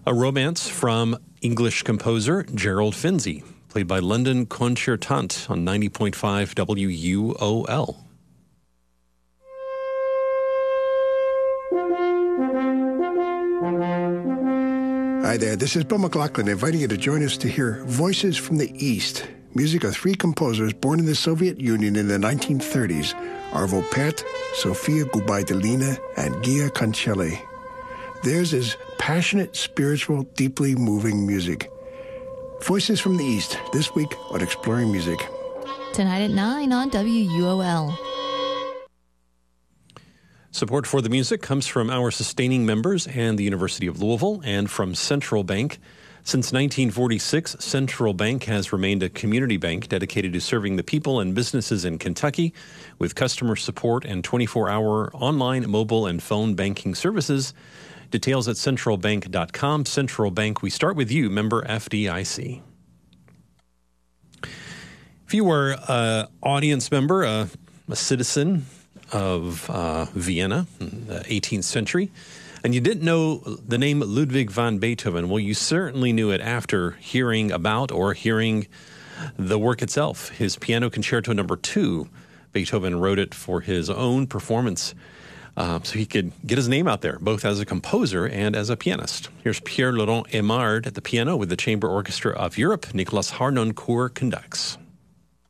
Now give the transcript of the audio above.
A romance from English composer Gerald Finzi, played by London Concertant on 90.5 WUOL. Hi there, this is Bill McLaughlin inviting you to join us to hear Voices from the East, music of three composers born in the Soviet Union in the 1930s, Arvo Pärt, Sofia Gubaidulina, and Gia Cancelli. Theirs is passionate, spiritual, deeply moving music. Voices from the East, this week on Exploring Music. Tonight at 9 on WUOL. Support for the music comes from our sustaining members and the University of Louisville and from Central Bank. Since 1946, Central Bank has remained a community bank dedicated to serving the people and businesses in Kentucky with customer support and 24-hour online, mobile, and phone banking services. Details at centralbank.com. Central Bank, we start with you, member FDIC. If you were an audience member, a citizen of Vienna in the 18th century, and you didn't know the name Ludwig van Beethoven, well, you certainly knew it after hearing about or hearing the work itself. His Piano Concerto No. 2, Beethoven wrote it for his own performance so he could get his name out there, both as a composer and as a pianist. Here's Pierre-Laurent Aimard at the piano with the Chamber Orchestra of Europe. Nicolas Harnoncourt conducts.